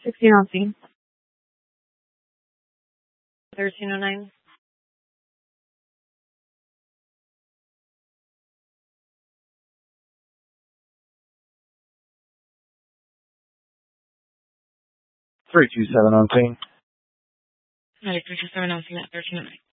16 on scene. 1309. Three two seven on scene. Medic 327 on scene at 1309.